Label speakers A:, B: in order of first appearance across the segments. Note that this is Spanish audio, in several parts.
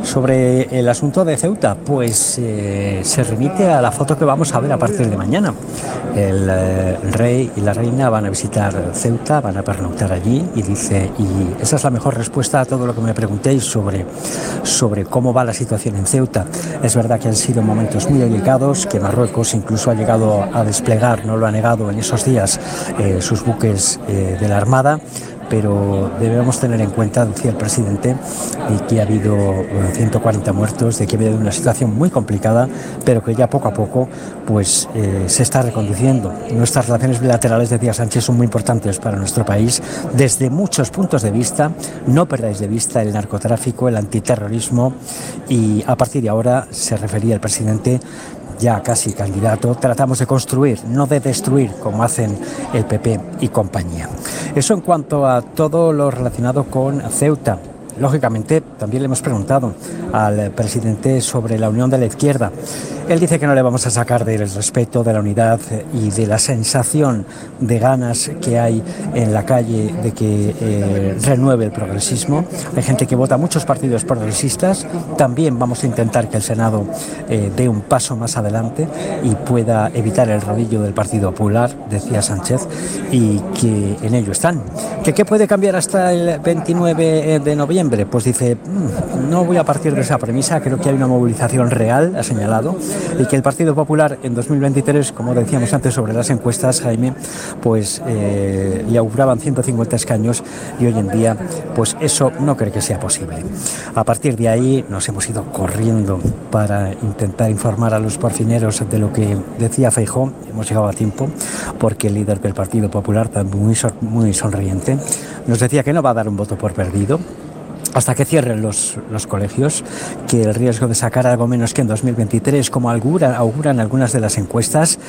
A: Sobre el asunto de Ceuta, pues se remite a la foto que vamos a ver a partir de mañana. El rey y la reina van a visitar Ceuta, van a pernoctar allí y esa es la mejor respuesta a todo lo que me preguntéis sobre cómo va la situación en Ceuta. Es verdad que han sido momentos muy delicados, que Marruecos incluso ha llegado a desplegar, no lo ha negado en esos días, sus buques de la Armada, pero debemos tener en cuenta, decía el presidente, que ha habido 140 muertos, de que ha habido una situación muy complicada, pero que ya poco a poco pues se está reconduciendo. Nuestras relaciones bilaterales, decía Sánchez, son muy importantes para nuestro país desde muchos puntos de vista. No perdáis de vista el narcotráfico, el antiterrorismo, y a partir de ahora, se refería el presidente, ya casi candidato, tratamos de construir, no de destruir, como hacen el PP y compañía. Eso en cuanto a todo lo relacionado con Ceuta. Lógicamente, también le hemos preguntado al presidente sobre la unión de la izquierda. Él dice que no le vamos a sacar del respeto, de la unidad y de la sensación de ganas que hay en la calle de que renueve el progresismo. Hay gente que vota muchos partidos progresistas. También vamos a intentar que el Senado dé un paso más adelante y pueda evitar el rodillo del Partido Popular, decía Sánchez, y que en ello están. ¿Qué puede cambiar hasta el 29 de noviembre? Pues dice, no voy a partir de esa premisa, creo que hay una movilización real, ha señalado, y que el Partido Popular en 2023, como decíamos antes sobre las encuestas, Jaime, pues le auguraban 150 escaños y hoy en día pues eso no cree que sea posible. A partir de ahí nos hemos ido corriendo para intentar informar a los porcineros de lo que decía Feijóo. Hemos llegado a tiempo porque el líder del Partido Popular, muy sonriente, nos decía que no va a dar un voto por perdido hasta que cierren los colegios, que el riesgo de sacar algo menos que en 2023, como auguran algunas de las encuestas,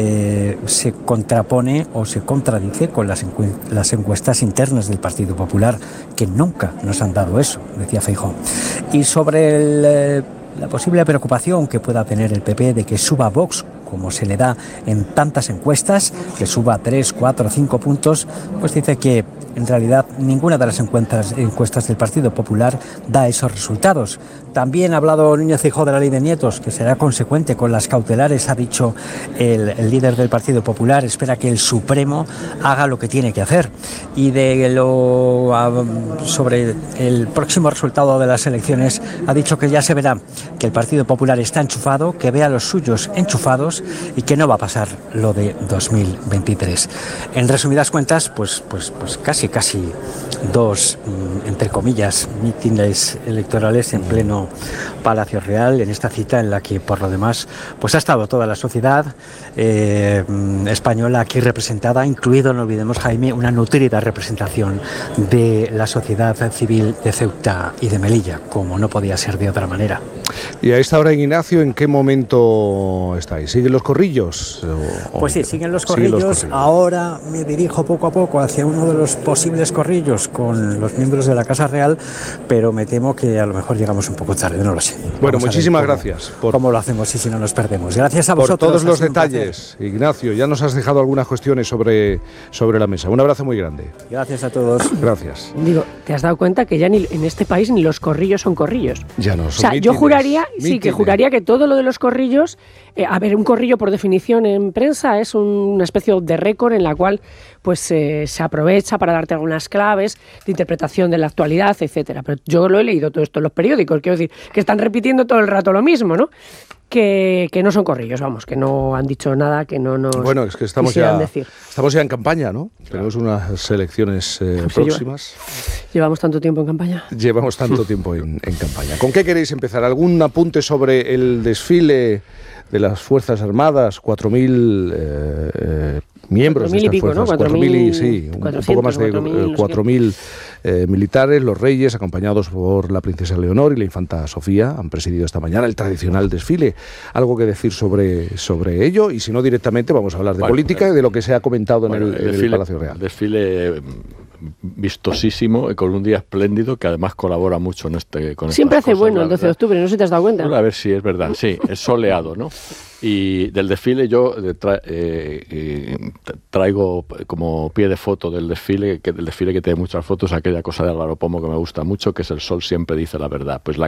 A: se contrapone o se contradice con las encuestas internas del Partido Popular, que nunca nos han dado eso, decía Feijóo. Y sobre la posible preocupación que pueda tener el PP de que suba Vox, como se le da en tantas encuestas, que suba 3, 4, 5 puntos, pues dice que en realidad ninguna de las encuestas del Partido Popular da esos resultados. También ha hablado Núñez Feijóo de la ley de nietos, que será consecuente con las cautelares, ha dicho el líder del Partido Popular, espera que el Supremo haga lo que tiene que hacer. Y sobre el próximo resultado de las elecciones, ha dicho que ya se verá, que el Partido Popular está enchufado, que ve a los suyos enchufados y que no va a pasar lo de 2023. En resumidas cuentas, pues casi dos, entre comillas, mítines electorales en pleno Palacio Real, en esta cita en la que, por lo demás, pues ha estado toda la sociedad española aquí representada, incluido, no olvidemos, Jaime, una nutrida representación de la sociedad civil de Ceuta y de Melilla, como no podía ser de otra manera.
B: Y a esta hora, Ignacio, ¿en qué momento estáis? ¿Siguen los corrillos?
A: Pues sí, siguen los corrillos. Ahora me dirijo poco a poco hacia uno de los posibles corrillos con los miembros de la Casa Real, pero me temo que a lo mejor llegamos un poco tarde, no lo sé.
B: Bueno, muchísimas gracias.
A: ¿Cómo lo hacemos y si no nos perdemos? Gracias a vosotros.
B: Por todos los detalles, Ignacio. Ya nos has dejado algunas cuestiones sobre la mesa. Un abrazo muy grande.
A: Gracias a todos.
B: Gracias.
C: Digo, ¿te has dado cuenta que ya ni en este país ni los corrillos son corrillos?
B: Ya no son.
C: O sea,
B: mítines,
C: yo juraría,
B: mítines.
C: que juraría que todo lo de los corrillos, a ver, un corrillo por definición en prensa es una especie de récord en la cual pues se aprovecha para darte algunas claves de interpretación de la actualidad, etcétera. Pero yo lo he leído todo esto en los periódicos, quiero decir, que están repitiendo todo el rato lo mismo, ¿no? Que no son corrillos, vamos, que no han dicho nada que no nos
B: es que estamos ya en campaña, ¿no? Tenemos unas elecciones próximas.
C: ¿Llevamos tanto tiempo en campaña?
B: Llevamos tanto tiempo en campaña. ¿Con qué queréis empezar? ¿Algún apunte sobre el desfile de las Fuerzas Armadas? 4.000 miembros de estas fuerzas, 4.000, sí, un poco más de 4.000 militares, los reyes, acompañados por la princesa Leonor y la infanta Sofía, han presidido esta mañana el tradicional desfile. ¿Algo que decir sobre ello? Y si no, directamente vamos a hablar de política y de lo que se ha comentado en el Palacio Real.
D: El desfile vistosísimo, con un día espléndido, que además colabora mucho en con
C: siempre hace
D: cosas,
C: bueno el 12 de octubre, no sé si te has dado cuenta.
D: A ver si es verdad, sí, es soleado, ¿no? Y del desfile yo traigo como pie de foto del desfile que tiene muchas fotos, aquella cosa de Álvaro Pomo que me gusta mucho, que es el sol siempre dice la verdad. Pues la